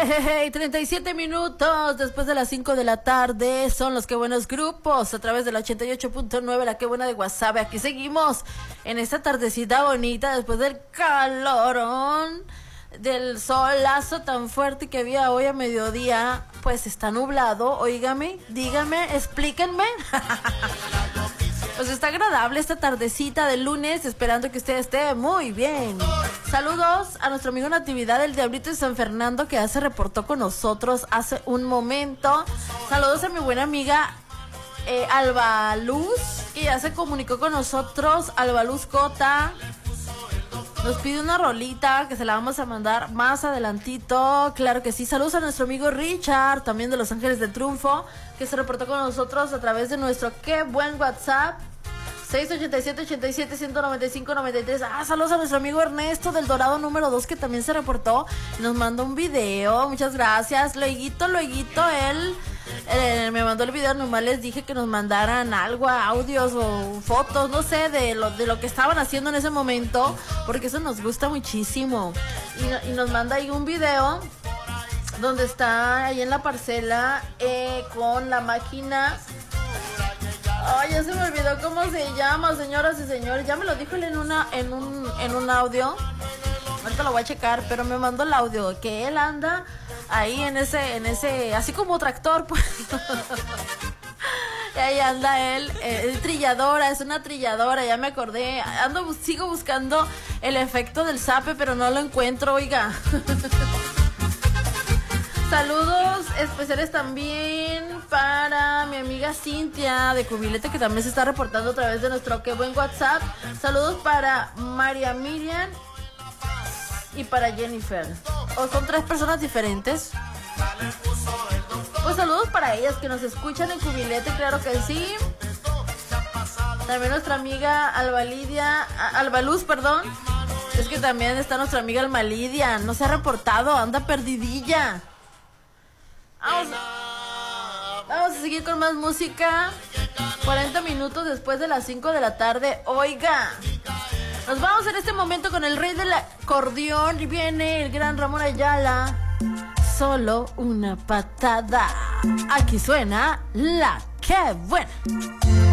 37 minutos después de las 5 de la tarde. Son los Qué Buenos Grupos a través del 88.9, la Qué Buena de Guasave. Aquí seguimos en esta tardecita bonita después del calorón, del solazo tan fuerte que había hoy a mediodía. Pues está nublado, óigame, díganme, explíquenme. Pues está agradable esta tardecita de lunes, esperando que usted esté muy bien. Saludos a nuestro amigo Natividad, el Diablito de San Fernando, que ya se reportó con nosotros hace un momento. Saludos a mi buena amiga Alba Luz, que ya se comunicó con nosotros. Alba Luz Cota nos pide una rolita que se la vamos a mandar más adelantito. Claro que sí. Saludos a nuestro amigo Richard, también de Los Ángeles del Triunfo, que se reportó con nosotros a través de nuestro Qué Buen WhatsApp 687-87-195-93. Saludos a nuestro amigo Ernesto del Dorado número 2, que también se reportó y nos mandó un video. Muchas gracias. Lueguito, él me mandó el video. Nomás les dije que nos mandaran algo, audios o fotos, no sé, de lo que estaban haciendo en ese momento, porque eso nos gusta muchísimo. Y nos manda ahí un video donde está ahí en la parcela con la máquina. Ay, ya se me olvidó cómo se llama, señoras y señores. Ya me lo dijo él en un audio. Ahorita lo voy a checar, pero me mandó el audio que él anda ahí en ese, así como tractor, pues. Y ahí anda él, trilladora, es una trilladora, ya me acordé. Sigo buscando el efecto del zape, pero no lo encuentro, oiga. Saludos especiales también para mi amiga Cintia de Cubilete, que también se está reportando a través de nuestro Qué Buen WhatsApp. Saludos para María Miriam y para Jennifer. ¿O son tres personas diferentes? Pues saludos para ellas que nos escuchan en Cubilete, claro que sí. También nuestra amiga Alba Luz, perdón. Es que también está nuestra amiga Alma Lidia. No se ha reportado, anda perdidilla. Vamos a seguir con más música. 40 minutos después de las 5 de la tarde. Oiga, nos vamos en este momento con el rey del acordeón. Y viene el gran Ramón Ayala. Solo una patada. Aquí suena la Qué Buena.